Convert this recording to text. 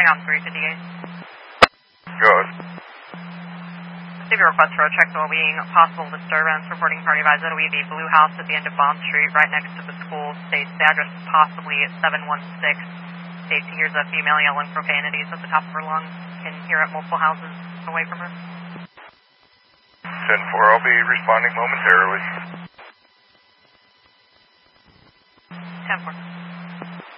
Hang on, 358. Go ahead. Receive a request for a check well-being, possible disturbance, reporting party by ZOEV Blue House at the end of Bond Street, right next to the school. States the address is possibly at 716. States he hears a female yelling profanities at the top of her lungs. Can hear at multiple houses away from her. 10-4, I'll be responding momentarily. 10-4.